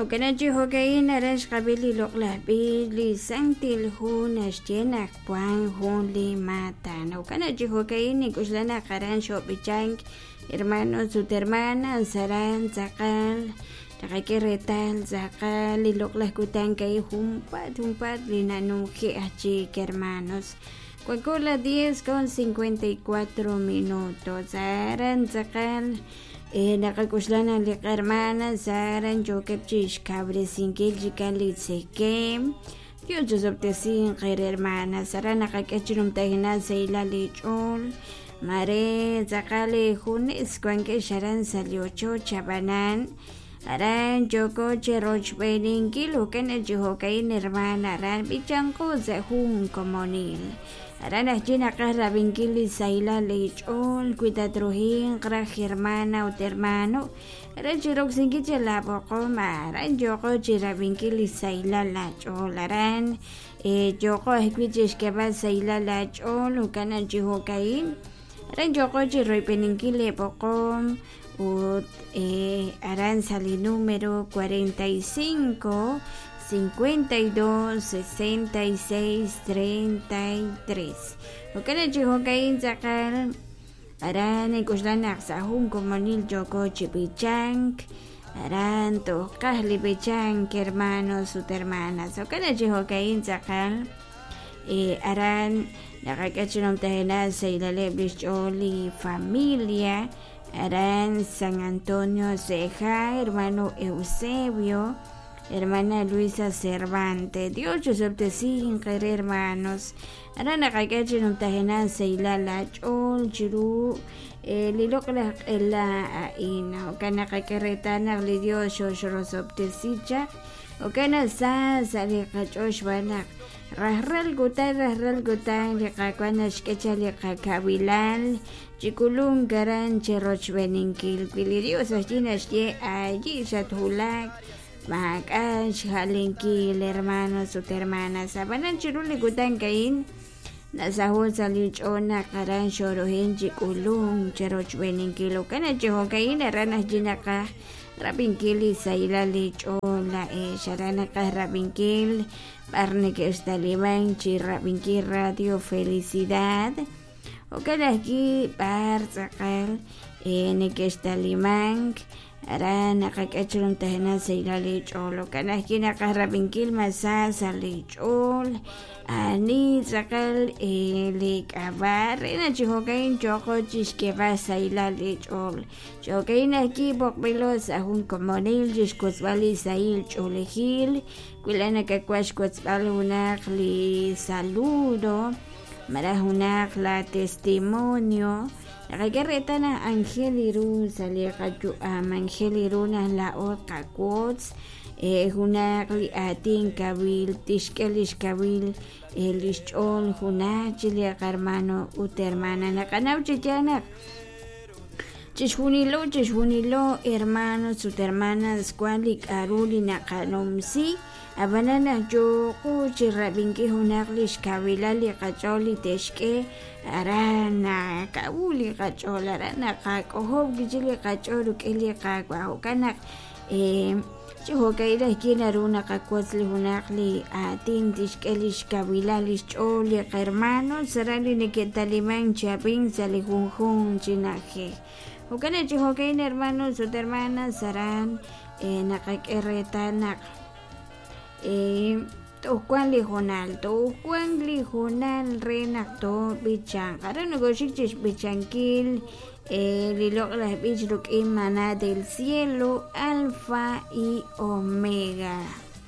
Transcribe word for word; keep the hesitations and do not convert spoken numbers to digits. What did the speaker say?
وكنجي هوكاين رش قبيلي لقله بيلي سنتي الهون اشتينك بوان هون لي ماتان وكنجي هوكاين كشلنا قران شو بيجانك hermanos y hermanas serán zakal takakirital zakal liloklah kutan kay humpat humpat linanuki achi hermanos cuando las diez con cincuenta y cuatro minutos serán zakal eh nakakuslana lik hermanas serán jokepchish kabre singil jikali sekem Dios josoptesin kay hermanas serán nakakachunum tahina seila lichol Mare zakale hunis kwanke sharan saliocho chabanan aran joko cheroch beningil huken el jihokain hermana aran bichanko zehun komonil aran ajina kahra bingili saila lechol cuidatrohin gra hermana ut hermano aran jirok singi chelaboko aran joko chira bingili saila lachol aran e joko hekwijish keba saila lachol huken el jihokain Aran joko jiroy peningkile pokom ut eh, aran sali número cuarenta y cinco, cincuenta y dos, sesenta y seis, treinta y tres. Ukana jihokain zakal aran ikuslanak sahun komonil joko chipichank aran tohkahli bichank hermanos ut hermanas. Ukana jihokain zakal eh, aran Nakakachunong tahina sa ilaleblis oli familia Aran San Antonio Ceja, hermano Eusebio, hermana Luisa Cervantes. Dios Joseph te siguen querer hermanos. Aran nakakachunong tahina sa ilalach ol jiru lilok la la ina o kana kakaretanak li Dios Joseph te sicha o kana sa sa likachosh banak Rahral gutan, rahral gutan, likakwanas kechali kakabilal, chikulung garan cheroch beninkil, pilirios astinas ye allí satulak, makash halinkil, hermanos ut hermanas, abanan chiruli gutan kain, nasahul salich ona karan shorohin chikulung cheroch beninkil, ukana chihokain, aranas jinaka, rabinkili saila lich ola e sharanaka rabinkil, Parne que está liban chirrabinki radio felicidad o que aquí par sacar en que está liman aran nakakachulong tahina sa ilalich ol o que aquí nakarrabinkil masa sa lichol ani sakal elik abar na chihokain choko chishkeva sa ilalich ol chokain aquí bokbelos ahun komonil jishkosvali sa ilcholehil Kulana que cuascuatzal unak li saludo, marahunak la testimonio, la guerreta na angeliru saliakachu am angeliru na la oka quotes, eh hunak li atin kabil, tishkelish kabil, elichol hunak chili hermano ut hermana nakanaw chichanak. Chishunilo, chishunilo, hermanos ut hermanas, cualik aruli nakanomsi. Abanana joko chirrabinki hunaklish kabilali kacholi teshke arana kabuli kachol arana kakohob gijili kacholu keli kakwa kanak eh chihokaira kinaruna kakwasli hunakli atin tishkelish kabilali choli hermano sarali neketaliman chapin salihunjun chinaje Hukana chihokain hermanos ut hermanas saran eh nakakeretanak Eh, tokuan lijonal, tokuan lijonal renak to bichang. Karena negosik chis bichangkil, eh, lilok las bichruk imana del cielo, alfa y omega.